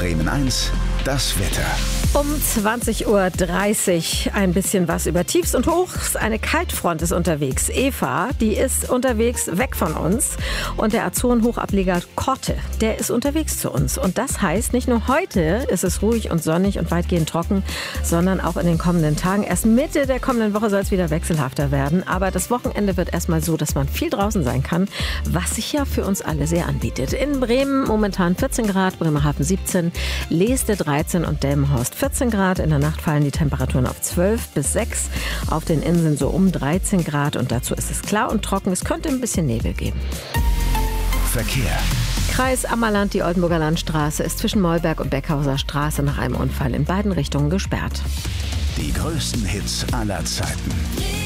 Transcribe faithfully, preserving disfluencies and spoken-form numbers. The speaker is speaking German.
Bremen eins, das Wetter. Um zwanzig Uhr dreißig ein bisschen was über Tiefs und Hochs. Eine Kaltfront ist unterwegs. Eva, die ist unterwegs weg von uns. Und der Azoren-Hochableger Korte, der ist unterwegs zu uns. Und das heißt, nicht nur heute ist es ruhig und sonnig und weitgehend trocken, sondern auch in den kommenden Tagen. Erst Mitte der kommenden Woche soll es wieder wechselhafter werden. Aber das Wochenende wird erstmal so, dass man viel draußen sein kann, was sich ja für uns alle sehr anbietet. In Bremen momentan vierzehn Grad, Bremerhaven siebzehn, Leeste dreizehn und Delmenhorst vierzehn Grad. In der Nacht fallen die Temperaturen auf zwölf bis sechs. Auf den Inseln so um dreizehn Grad. Und dazu ist es klar und trocken. Es könnte ein bisschen Nebel geben. Verkehr. Kreis Ammerland, die Oldenburger Landstraße ist zwischen Mollberg und Beckhauser Straße nach einem Unfall in beiden Richtungen gesperrt. Die größten Hits aller Zeiten.